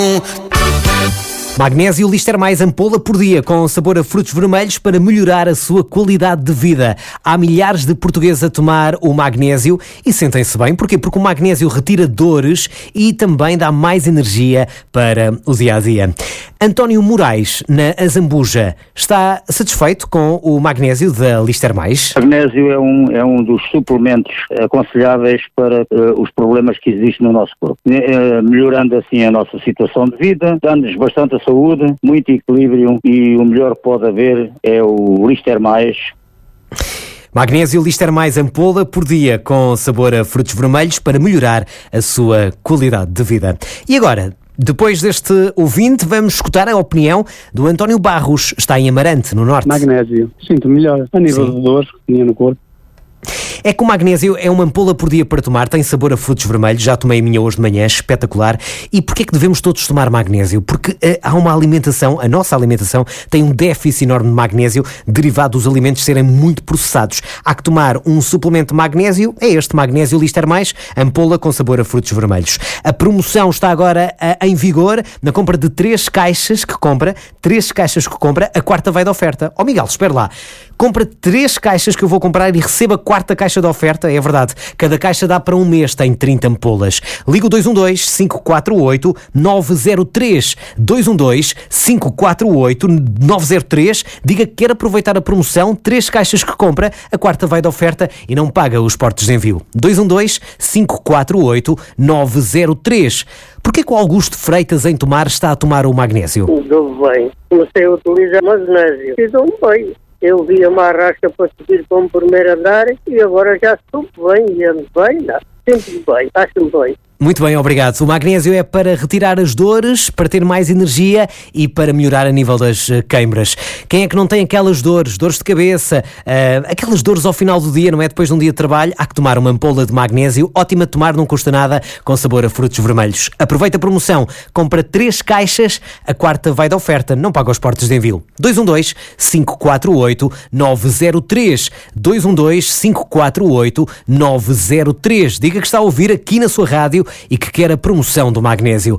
Magnésio Lister Mais ampola por dia com sabor a frutos vermelhos para melhorar a sua qualidade de vida. Há milhares de portugueses a tomar o magnésio e sentem-se bem. Porquê? Porque o magnésio retira dores e também dá mais energia para o dia-a-dia. António Moraes, na Azambuja, está satisfeito com o magnésio da Lister Mais? O magnésio é um dos suplementos aconselháveis para os problemas que existem no nosso corpo, melhorando assim a nossa situação de vida, dando-nos bastante saúde, muito equilíbrio, e o melhor que pode haver é o Lister Mais. Magnésio Lister Mais ampola por dia com sabor a frutos vermelhos para melhorar a sua qualidade de vida. E agora, depois deste ouvinte, vamos escutar a opinião do António Barros, está em Amarante, no Norte. Magnésio, sinto melhor a nível de dores que tinha no corpo. É que o magnésio é uma ampola por dia para tomar, tem sabor a frutos vermelhos, já tomei a minha hoje de manhã, espetacular. E porquê é que devemos todos tomar magnésio? Porque há uma alimentação, a nossa alimentação tem um déficit enorme de magnésio derivado dos alimentos serem muito processados. Há que tomar um suplemento de magnésio, é este Magnésio Lister Mais, ampola com sabor a frutos vermelhos. A promoção está agora em vigor, na compra de 3 caixas que compra, a quarta vai de oferta. Ó Miguel, espera lá, compra 3 caixas que eu vou comprar e receba a quarta caixa de oferta, é verdade. Cada caixa dá para um mês, tem 30 ampolas. Liga o 212-548-903. 212-548-903. Diga que quer aproveitar a promoção, 3 caixas que compra, a quarta vai de oferta e não paga os portos de envio. 212-548-903. Porquê que o Augusto Freitas em Tomar está a tomar o magnésio? Dou bem. Comecei a utilizar magnésio e dou bem. Eu vi uma arrasca para subir para um primeiro andar e agora já subo bem e ando bem, sempre bem, acho-me bem. Muito bem, obrigado. O magnésio é para retirar as dores, para ter mais energia e para melhorar a nível das queimbras. Quem é que não tem aquelas dores de cabeça, aquelas dores ao final do dia, não é? Depois de um dia de trabalho, há que tomar uma ampola de magnésio, ótima de tomar, não custa nada, com sabor a frutos vermelhos. Aproveita a promoção, compra 3 caixas, a quarta vai de oferta, não paga os portos de envio. 212-548-903. 212-548-903. Diga que está a ouvir aqui na sua rádio e que quer a promoção do magnésio.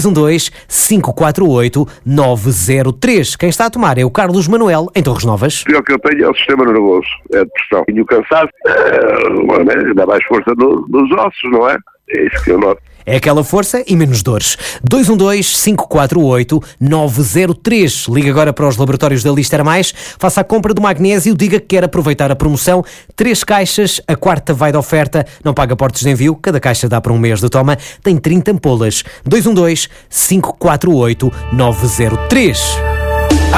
212-548-903. Quem está a tomar é o Carlos Manuel, em Torres Novas. O pior que eu tenho é o sistema nervoso, é a depressão. Tenho cansaço, dá mais força nos ossos, não é? É isso que eu noto. É aquela força e menos dores. 212-548-903. Liga agora para os laboratórios da Lister Mais, faça a compra do magnésio, diga que quer aproveitar a promoção. 3 caixas, a quarta vai de oferta, não paga portos de envio, cada caixa dá para um mês de toma, tem 30 ampolas. 212-548-903.